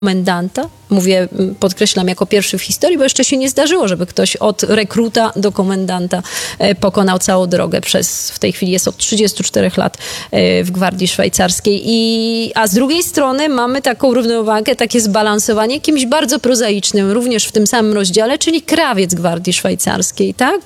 komendanta. Mówię, podkreślam, jako pierwszy w historii, bo jeszcze się nie zdarzyło, żeby ktoś od rekruta do komendanta pokonał całą drogę w tej chwili jest od 34 lat w Gwardii Szwajcarskiej. A z drugiej strony mamy taką równowagę, takie zbalansowanie kimś bardzo prozaicznym, również w tym samym rozdziale, czyli krawiec Gwardii Szwajcarskiej, tak?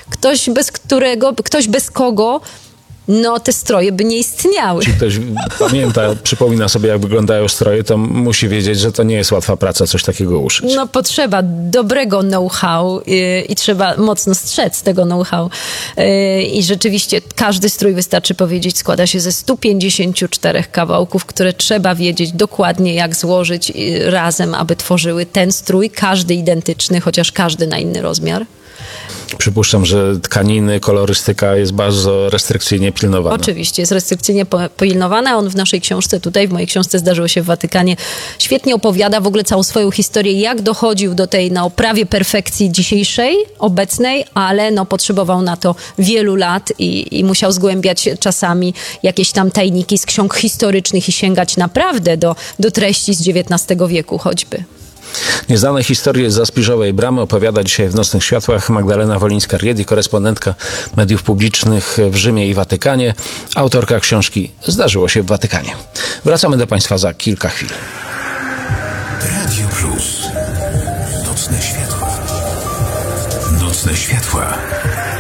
Ktoś bez kogo te stroje by nie istniały. Jeśli ktoś pamięta, przypomina sobie, jak wyglądają stroje, to musi wiedzieć, że to nie jest łatwa praca coś takiego uszyć. Potrzeba dobrego know-how i trzeba mocno strzec tego know-how. I rzeczywiście każdy strój, wystarczy powiedzieć, składa się ze 154 kawałków, które trzeba wiedzieć dokładnie, jak złożyć razem, aby tworzyły ten strój, każdy identyczny, chociaż każdy na inny rozmiar. Przypuszczam, że tkaniny, kolorystyka jest bardzo restrykcyjnie pilnowana. Oczywiście, jest restrykcyjnie pilnowana. On w naszej książce, w mojej książce Zdarzyło się w Watykanie, świetnie opowiada w ogóle całą swoją historię, jak dochodził do tej prawie perfekcji dzisiejszej, obecnej, ale potrzebował na to wielu lat i musiał zgłębiać czasami jakieś tam tajniki z ksiąg historycznych i sięgać naprawdę do treści z XIX wieku choćby. Nieznane historie zza Spiżowej Bramy opowiada dzisiaj w Nocnych Światłach Magdalena Wolińska-Riedi, korespondentka mediów publicznych w Rzymie i Watykanie, autorka książki Zdarzyło się w Watykanie. Wracamy do Państwa za kilka chwil. Radio Plus. Nocne Światła. Nocne Światła.